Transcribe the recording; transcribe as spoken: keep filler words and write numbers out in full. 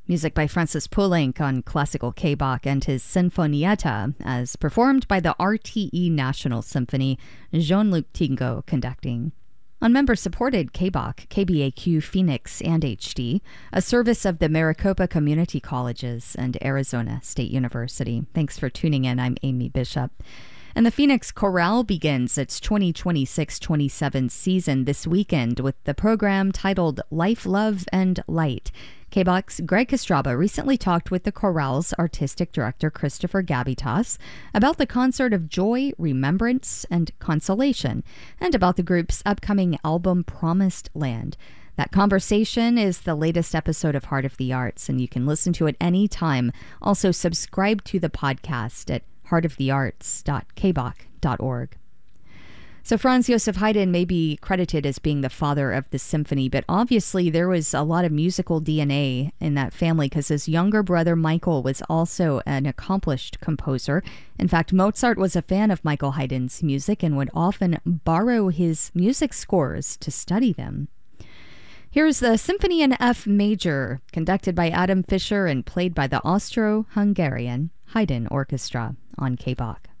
Music by Francis Poulenc on classical K-Bach and his Sinfonietta, as performed by the R T E National Symphony, Jean-Luc Tingo conducting. On member-supported K-Bach, K B A Q Phoenix and H D, a service of the Maricopa Community Colleges and Arizona State University. Thanks for tuning in. I'm Amy Bishop. And the Phoenix Chorale begins its twenty twenty-six twenty-seven season this weekend with the program titled Life, Love, and Light. K-Bach's Greg Kostraba recently talked with the chorale's artistic director, Christopher Gabitas, about the concert of joy, remembrance, and consolation, and about the group's upcoming album, Promised Land. That conversation is the latest episode of Heart of the Arts, and you can listen to it anytime. Also, subscribe to the podcast at heart of the arts dot k bach dot org. So Franz Josef Haydn may be credited as being the father of the symphony, but obviously there was a lot of musical D N A in that family because his younger brother Michael was also an accomplished composer. In fact, Mozart was a fan of Michael Haydn's music and would often borrow his music scores to study them. Here's the Symphony in F Major, conducted by Adam Fischer and played by the Austro-Hungarian Haydn Orchestra on K-Bach.